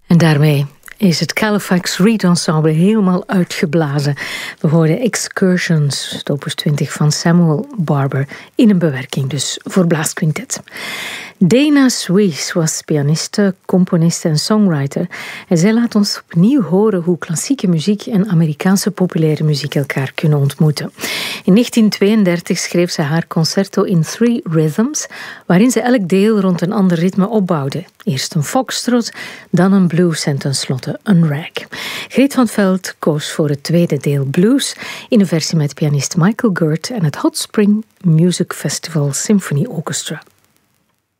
En daarmee is het Califax Reed Ensemble helemaal uitgeblazen. We hoorden Excursions, het opus 20 van Samuel Barber, in een bewerking dus voor blaasquintet. Dana Suisse was pianiste, componiste en songwriter. En zij laat ons opnieuw horen hoe klassieke muziek en Amerikaanse populaire muziek elkaar kunnen ontmoeten. In 1932 schreef ze haar concerto in 3 rhythms, waarin ze elk deel rond een ander ritme opbouwde. Eerst een foxtrot, dan een blues en tenslotte een rag. Greet van Veld koos voor het tweede deel blues in een versie met pianist Michael Gert en het Hot Spring Music Festival Symphony Orchestra.